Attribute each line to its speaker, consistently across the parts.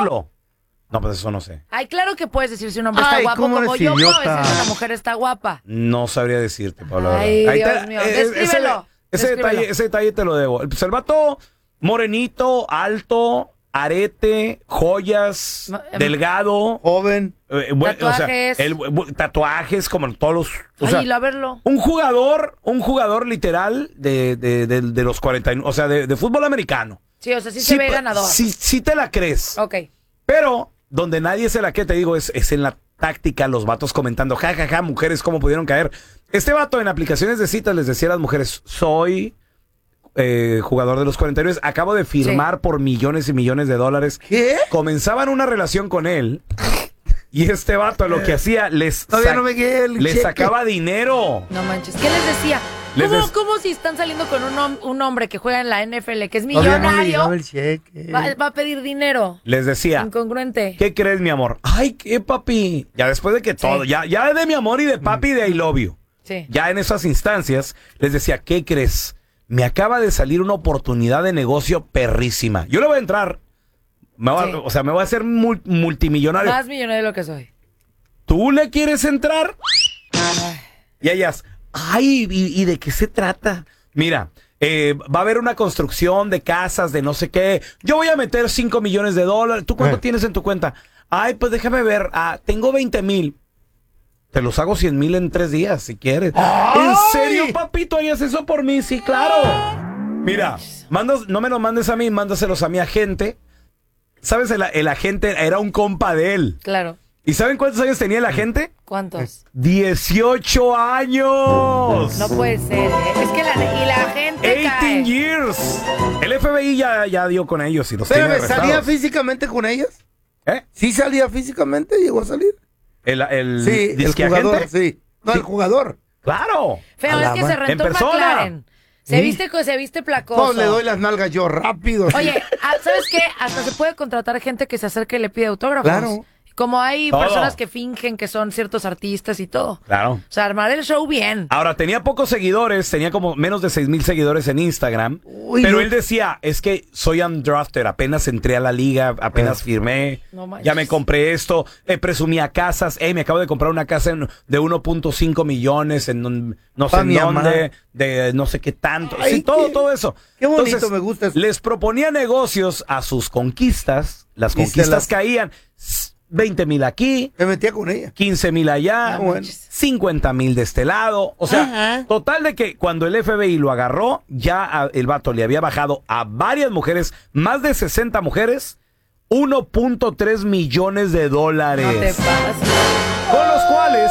Speaker 1: decirlo. No, pues eso no sé.
Speaker 2: Ay, claro que puedes decir si un hombre está guapo como yo puedo decir si una mujer está guapa.
Speaker 1: No sabría decirte, Pablo.
Speaker 2: Ay, Dios mío. Descríbelo.
Speaker 1: Ese detalle te lo debo. Pues el vato morenito, alto, arete, joyas, delgado.
Speaker 3: Joven.
Speaker 2: Tatuajes.
Speaker 1: Tatuajes como todos los...
Speaker 2: Ay, a verlo.
Speaker 1: Un jugador literal de los 40, o sea, de fútbol americano.
Speaker 2: Sí, o sea, sí se ve ganador.
Speaker 1: Sí te la crees.
Speaker 2: Ok.
Speaker 1: Pero donde nadie se la cree, te digo, es en la táctica, los vatos comentando, ja, mujeres, ¿cómo pudieron caer? Este vato en aplicaciones de citas les decía a las mujeres, soy jugador de los 49, acabo de firmar por millones y millones de dólares.
Speaker 3: ¿Qué?
Speaker 1: Comenzaban una relación con él y este vato lo que hacía, les sacaba dinero.
Speaker 2: No manches. ¿Qué les decía? ¿Cómo si están saliendo con un hombre que juega en la NFL, que es millonario, va a pedir dinero?
Speaker 1: Les decía.
Speaker 2: Incongruente.
Speaker 1: ¿Qué crees, mi amor? Ay, ¿qué, papi? Ya después de que todo, ya de mi amor y de papi y de I love you.
Speaker 2: Sí.
Speaker 1: Ya en esas instancias, les decía, ¿qué crees? Me acaba de salir una oportunidad de negocio perrísima. Yo le voy a entrar. O sea, me voy a hacer multimillonario.
Speaker 2: Más millonario de lo que soy.
Speaker 1: ¿Tú le quieres entrar? Y ellas... Ay, ¿y de qué se trata? Mira, va a haber una construcción de casas, de no sé qué. Yo voy a meter $5 millones. ¿Tú cuánto tienes en tu cuenta? Ay, pues déjame ver. Tengo 20,000. Te los hago 100,000 en 3 días, si quieres. ¡Ay! ¿En serio, papito? ¿Harías eso por mí? Sí, claro. Mira, no me lo mandes a mí, mándaselos a mi agente. ¿Sabes? El agente era un compa de él.
Speaker 2: Claro.
Speaker 1: ¿Y saben cuántos años tenía el agente?
Speaker 2: ¿Cuántos?
Speaker 1: 18 años.
Speaker 2: No puede ser. Es que la gente
Speaker 1: 18 years. El FBI ya dio con ellos y los tiene arrestados.
Speaker 3: ¿Salía físicamente con ellas? ¿Sí salía físicamente? ¿Llegó a salir?
Speaker 1: Sí,
Speaker 3: el jugador,
Speaker 1: agente?
Speaker 3: sí. No, el jugador.
Speaker 1: Claro.
Speaker 2: Feo, es que se rentó un McLaren. Se viste placoso.
Speaker 3: No, le doy las nalgas yo rápido.
Speaker 2: Oye, ¿sabes qué? Hasta se puede contratar gente que se acerque y le pide autógrafos.
Speaker 3: Claro.
Speaker 2: Como hay personas que fingen que son ciertos artistas y todo.
Speaker 1: Claro.
Speaker 2: O sea, armar el show bien.
Speaker 1: Ahora, tenía pocos seguidores, tenía como menos de 6,000 seguidores en Instagram. Pero él decía, es que soy undrafted, apenas entré a la liga, apenas firmé, ya me compré esto, presumía casas, me acabo de comprar una casa de 1.5 millones en no sé en dónde, de no sé qué tanto.
Speaker 3: Ay,
Speaker 1: sí, todo eso.
Speaker 3: Qué bonito. Entonces, me gusta eso.
Speaker 1: Les proponía negocios a sus conquistas, las conquistas caían. 20,000 aquí.
Speaker 3: Me metía con ella.
Speaker 1: 15,000 allá.
Speaker 3: Bueno.
Speaker 1: 50,000 de este lado. O sea, total de que cuando el FBI lo agarró, ya el vato le había bajado a varias mujeres, más de 60 mujeres, $1.3 millones.
Speaker 2: No te pases.
Speaker 1: Con los cuales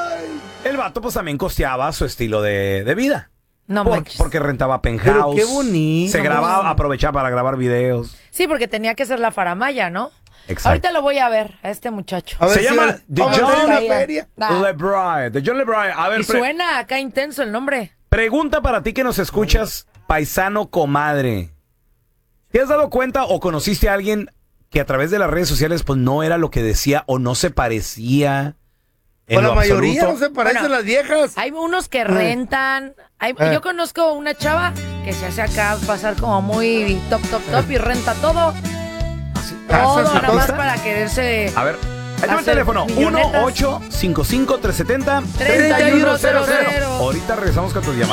Speaker 1: el vato pues también costeaba su estilo de vida.
Speaker 2: No manches.
Speaker 1: Porque rentaba penthouse.
Speaker 3: Pero qué bonito.
Speaker 1: Se grababa, aprovechaba para grabar videos.
Speaker 2: Sí, porque tenía que ser la faramaya, ¿no?
Speaker 1: Exacto.
Speaker 2: Ahorita lo voy a ver, a este muchacho.
Speaker 1: Se llama The John
Speaker 3: LeBride.
Speaker 1: The John LeBride. A ver,
Speaker 2: y suena acá intenso el nombre.
Speaker 1: Pregunta para ti que nos escuchas, paisano comadre. ¿Te has dado cuenta o conociste a alguien que a través de las redes sociales pues no era lo que decía o no se parecía?
Speaker 3: Pues la mayoría no se parecen las viejas.
Speaker 2: Hay unos que rentan. Yo conozco una chava que se hace acá pasar como muy top y renta todo. Todo nada más para quererse.
Speaker 1: A ver, ahí está el teléfono. 1-855-370-3100. Ahorita regresamos con tus llamadas.